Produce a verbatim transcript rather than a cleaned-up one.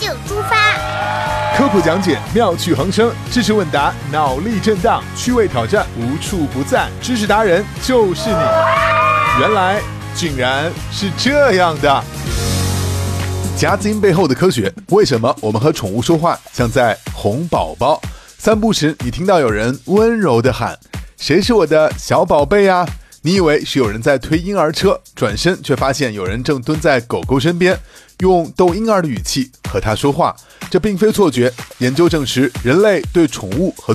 就出发。 科普讲解，妙趣横生；知识问答，脑力震荡；趣味挑战，无处不在。知识达人就是你。原来竟然是这样的。夹子音背后的科学，为什么我们和宠物说话像在哄宝宝？散步时你听到有人温柔地喊：“谁是我的小宝贝呀？”你以为是有人在推婴儿车，转身却发现有人正蹲在狗狗身边，用逗婴儿的语气和它说话。这并非错觉，研究证实，人类对宠物和